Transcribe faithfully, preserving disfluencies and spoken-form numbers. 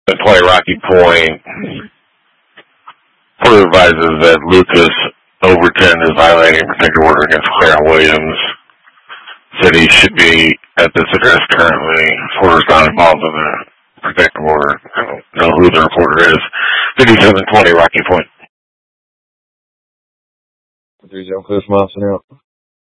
twenty Rocky Point. Court advises that Lucas Overton is violating protective order against Claire Williams. Said he should be at this address currently. Reporter's not involved in the protective order. I don't know who the reporter is. fifty-seven twenty Rocky Point. three zero Cliff Mossing out.